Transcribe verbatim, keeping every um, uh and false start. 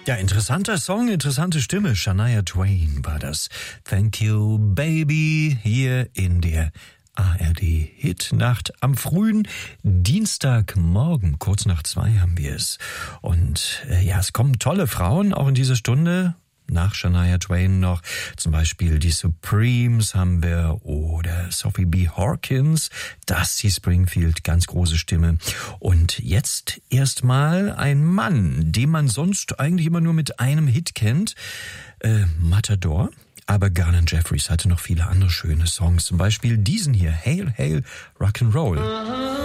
Ja, interessanter Song, interessante Stimme. Shania Twain war das. Thank you, baby, hier in der A R D-Hitnacht am frühen Dienstagmorgen. Kurz nach zwei haben wir es. Und äh, ja, es kommen tolle Frauen auch in diese Stunde. Nach Shania Twain noch zum Beispiel die Supremes haben wir oder Sophie B. Hawkins, Dusty Springfield, ganz große Stimme. Und jetzt erstmal ein Mann, den man sonst eigentlich immer nur mit einem Hit kennt, äh, Matador. Aber Garland Jeffries hatte noch viele andere schöne Songs, zum Beispiel diesen hier, Hail, Hail, Rock'n'Roll.